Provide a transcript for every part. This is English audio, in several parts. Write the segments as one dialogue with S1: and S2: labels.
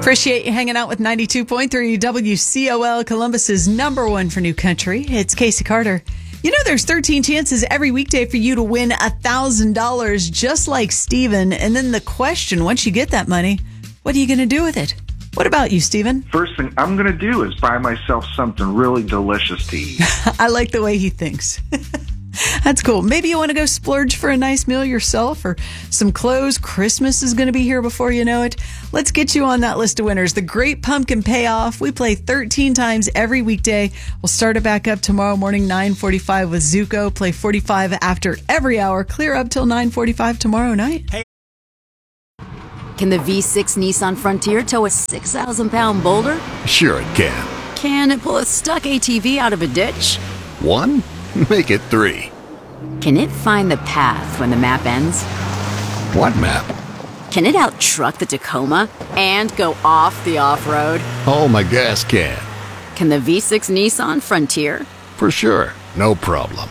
S1: Appreciate you hanging out with 92.3 WCOL, Columbus's number one for new country. It's Casey Carter. You know, there's 13 chances every weekday for you to win $1,000, just like Steven. And then the question, once you get that money, what are you going to do with it? What about you, Steven?
S2: First thing I'm going to do is buy myself something really delicious to eat.
S1: I like the way he thinks. That's cool. Maybe you want to go splurge for a nice meal yourself or some clothes. Christmas is going to be here before you know it. Let's get you on that list of winners. The Great Pumpkin Payoff. We play 13 times every weekday. We'll start it back up tomorrow morning, 9:45 with Zuko. Play 45 after every hour. Clear up till 9:45 tomorrow night. Hey.
S3: Can the V6 Nissan Frontier tow a 6,000-pound boulder?
S4: Sure it can.
S3: Can it pull a stuck ATV out of a ditch?
S4: 1? Make it 3.
S3: Can it find the path when the map ends?
S4: What map?
S3: Can it out-truck the Tacoma and go off the off-road?
S4: Oh, my gas can.
S3: Can the V6 Nissan Frontier?
S4: For sure. No problem.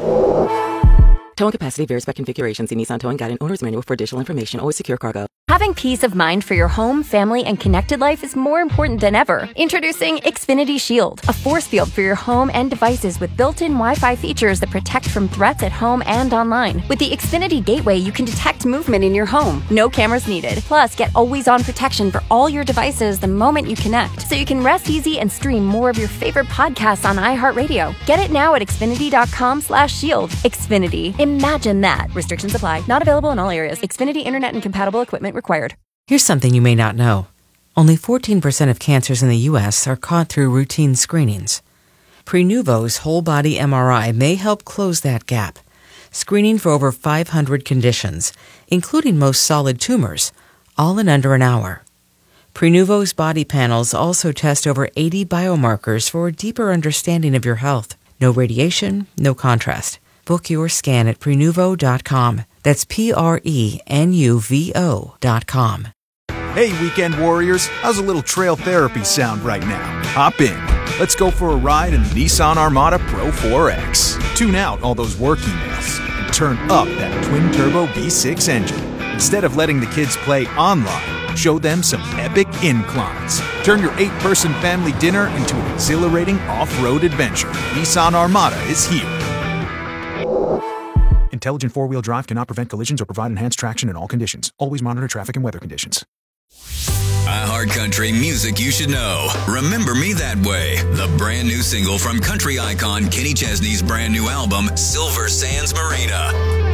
S5: Towing capacity varies by configuration. See Nissan Towing Guide and Owner's Manual for additional information. Always secure cargo.
S6: Having peace of mind for your home, family, and connected life is more important than ever. Introducing Xfinity Shield, a force field for your home and devices with built-in Wi-Fi features that protect from threats at home and online. With the Xfinity Gateway, you can detect movement in your home. No cameras needed. Plus, get always-on protection for all your devices the moment you connect, so you can rest easy and stream more of your favorite podcasts on iHeartRadio. Get it now at Xfinity.com/shield. Xfinity. Imagine that. Restrictions apply. Not available in all areas. Xfinity Internet and compatible equipment required.
S7: Here's something you may not know. Only 14% of cancers in the U.S. are caught through routine screenings. Prenuvo's whole-body MRI may help close that gap, screening for over 500 conditions, including most solid tumors, all in under an hour. Prenuvo's body panels also test over 80 biomarkers for a deeper understanding of your health. No radiation, no contrast. Book your scan at Prenuvo.com. That's Prenuvo.com.
S8: Hey, weekend warriors, how's a little trail therapy sound right now? Hop in. Let's go for a ride in the Nissan Armada Pro 4X. Tune out all those work emails and turn up that twin-turbo V6 engine. Instead of letting the kids play online, show them some epic inclines. Turn your 8-person family dinner into an exhilarating off-road adventure. Nissan Armada is here. Intelligent four-wheel drive cannot prevent collisions or provide enhanced traction in all conditions. Always monitor traffic and weather conditions.
S9: iHeartCountry music you should know. Remember Me That Way, the brand new single from country icon Kenny Chesney's brand new album, Silver Sands Marina.